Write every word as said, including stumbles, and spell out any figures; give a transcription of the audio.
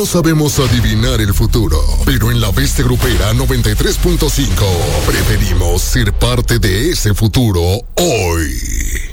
No sabemos adivinar el futuro, pero en la Bestia Grupera noventa y tres punto cinco preferimos ser parte de ese futuro hoy.